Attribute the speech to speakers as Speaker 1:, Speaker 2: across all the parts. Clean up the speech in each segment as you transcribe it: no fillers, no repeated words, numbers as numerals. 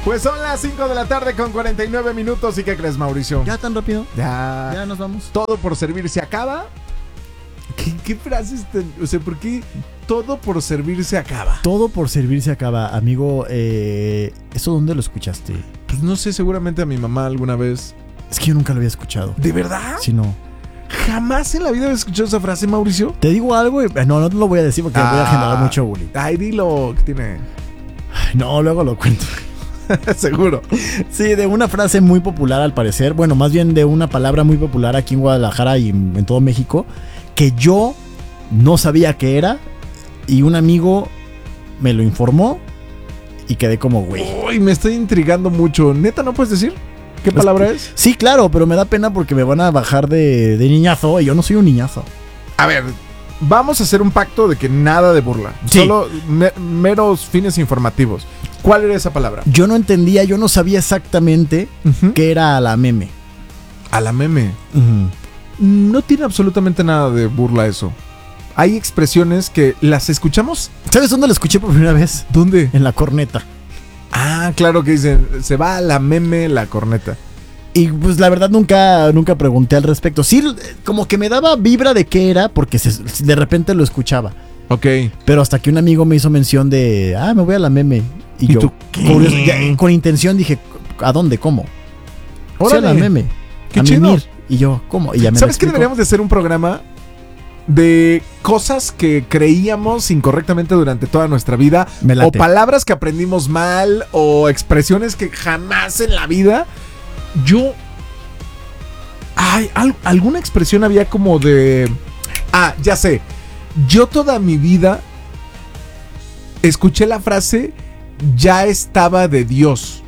Speaker 1: Pues son las 5 de la tarde con 49 minutos. ¿Y qué crees, Mauricio?
Speaker 2: ¿Ya tan rápido?
Speaker 1: Ya
Speaker 2: nos vamos.
Speaker 1: Todo por servir se acaba. ¿Qué frases? O sea, ¿por qué todo por servir se acaba?
Speaker 2: Todo por servir se acaba, amigo. ¿Eso dónde lo escuchaste?
Speaker 1: Pues no sé, seguramente a mi mamá alguna vez.
Speaker 2: Es que yo nunca lo había escuchado.
Speaker 1: ¿De verdad?
Speaker 2: Sí, no.
Speaker 1: ¿Jamás en la vida había escuchado esa frase, Mauricio?
Speaker 2: Te digo algo y... No lo voy a decir porque voy a generar mucho bullying.
Speaker 1: Ay, dilo, ¿qué tiene?
Speaker 2: No, luego lo cuento.
Speaker 1: Seguro.
Speaker 2: Sí, de una frase muy popular al parecer. Bueno, más bien de una palabra muy popular aquí en Guadalajara y en todo México, que yo no sabía qué era y un amigo me lo informó y quedé como, güey.
Speaker 1: Uy, me estoy intrigando mucho. ¿Neta no puedes decir qué palabra es?
Speaker 2: Sí, claro, pero me da pena porque me van a bajar de niñazo y yo no soy un niñazo.
Speaker 1: A ver, vamos a hacer un pacto de que nada de burla.
Speaker 2: Sí.
Speaker 1: Solo meros fines informativos. ¿Cuál era esa palabra?
Speaker 2: Yo no entendía, yo no sabía exactamente qué era a la meme.
Speaker 1: A la meme. No tiene absolutamente nada de burla eso. Hay expresiones que las escuchamos.
Speaker 2: ¿Sabes dónde la escuché por primera vez?
Speaker 1: ¿Dónde?
Speaker 2: En la corneta.
Speaker 1: Ah, claro que dicen, se va a la meme la corneta.
Speaker 2: Y pues la verdad nunca pregunté al respecto. Sí, como que me daba vibra de qué era porque de repente lo escuchaba.
Speaker 1: Ok.
Speaker 2: Pero hasta que un amigo me hizo mención de, me voy a la meme. Y yo,
Speaker 1: tú qué?
Speaker 2: curioso, con intención dije, ¿a dónde? ¿Cómo? Sí, a la meme.
Speaker 1: Qué
Speaker 2: a
Speaker 1: chido.
Speaker 2: mimir. Y yo, ¿cómo? Y ya me
Speaker 1: ¿Sabes qué deberíamos de hacer un programa de cosas que creíamos incorrectamente durante toda nuestra vida?
Speaker 2: Me late.
Speaker 1: O palabras que aprendimos mal o expresiones que jamás en la vida. Yo... alguna expresión había como de... ya sé. Yo toda mi vida escuché la frase ya estaba de Dios.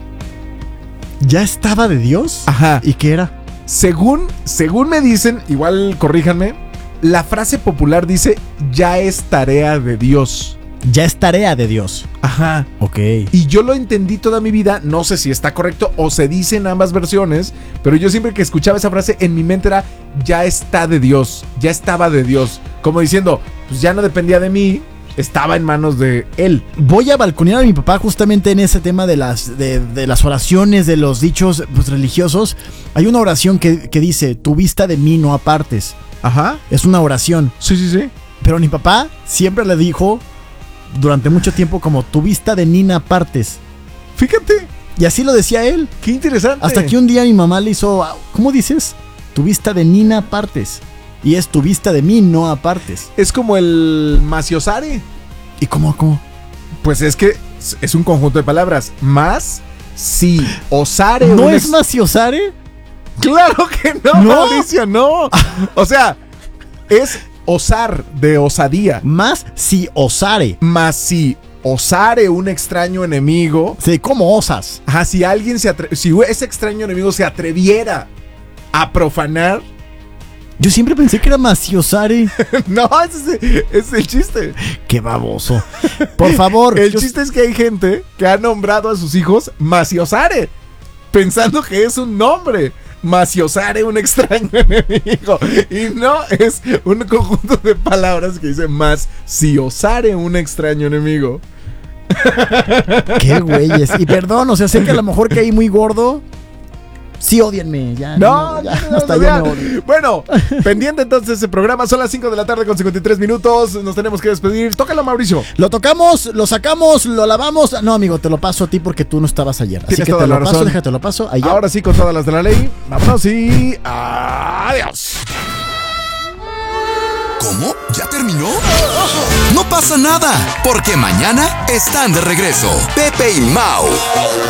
Speaker 2: ¿Ya estaba de Dios?
Speaker 1: Ajá.
Speaker 2: ¿Y qué era?
Speaker 1: Según me dicen, igual corríjanme, la frase popular dice ya es tarea de Dios.
Speaker 2: Ya es tarea de Dios.
Speaker 1: Ajá.
Speaker 2: Ok.
Speaker 1: Y yo lo entendí toda mi vida, no sé si está correcto o se dicen ambas versiones, pero yo siempre que escuchaba esa frase en mi mente era ya está de Dios, ya estaba de Dios, como diciendo, pues ya no dependía de mí, estaba en manos de él.
Speaker 2: Voy a balconear a mi papá justamente en ese tema de las oraciones, de los dichos pues, religiosos. Hay una oración que dice, tu vista de mí no apartes.
Speaker 1: Ajá.
Speaker 2: Es una oración.
Speaker 1: Sí.
Speaker 2: Pero mi papá siempre le dijo durante mucho tiempo como tu vista de Nina apartes.
Speaker 1: Fíjate.
Speaker 2: Y así lo decía él.
Speaker 1: Qué interesante.
Speaker 2: Hasta que un día mi mamá le hizo, ¿cómo dices? Tu vista de Nina apartes. Y es tu vista de mí no apartes.
Speaker 1: Es como el maciosare.
Speaker 2: ¿Y cómo?
Speaker 1: Pues es que es un conjunto de palabras. Más, si, osare.
Speaker 2: ¿No es maciosare?
Speaker 1: Claro que no, Mauricio, no. O sea, es osar, de osadía.
Speaker 2: Más si osare.
Speaker 1: Más si osare un extraño enemigo.
Speaker 2: Sí, ¿cómo osas?
Speaker 1: Ajá, si alguien si ese extraño enemigo se atreviera a profanar.
Speaker 2: Yo siempre pensé que era maciosare.
Speaker 1: No, ese es el chiste.
Speaker 2: Qué baboso. Por favor.
Speaker 1: El chiste es que hay gente que ha nombrado a sus hijos maciosare, pensando que es un nombre. Maciosare, un extraño enemigo. Y no, es un conjunto de palabras que dice maciosare, un extraño enemigo.
Speaker 2: Qué güeyes. Y perdón, o sea, sé que a lo mejor caí muy gordo. Sí, ódienme. Ya,
Speaker 1: no,
Speaker 2: hasta yo me odio.
Speaker 1: Bueno, pendiente entonces ese programa. Son las 5 de la tarde con 53 minutos. Nos tenemos que despedir. Tócalo, Mauricio.
Speaker 2: Lo tocamos, lo sacamos, lo lavamos. No, amigo, te lo paso a ti porque tú no estabas ayer. Así que te lo paso, déjate lo paso. Allá.
Speaker 1: Ahora sí, con todas las de la ley. Vámonos y adiós.
Speaker 3: ¿Cómo? ¿Ya terminó? No pasa nada, porque mañana están de regreso Pepe y Mau.